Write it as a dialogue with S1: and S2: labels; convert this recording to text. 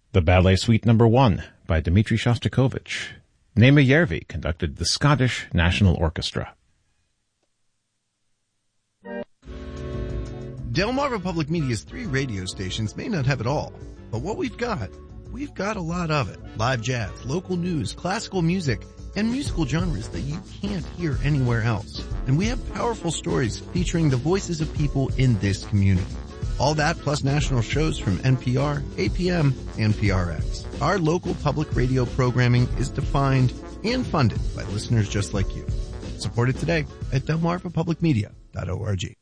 S1: The Ballet Suite No. 1 by Dmitri Shostakovich. Nema Järvi conducted the Scottish National Orchestra.
S2: Delmarva Public Media's 3 radio stations may not have it all, but what we've got a lot of it. Live jazz, local news, classical music, and musical genres that you can't hear anywhere else. And we have powerful stories featuring the voices of people in this community. All that plus national shows from NPR, APM, and PRX. Our local public radio programming is defined and funded by listeners just like you. Support it today at delmarvapublicmedia.org.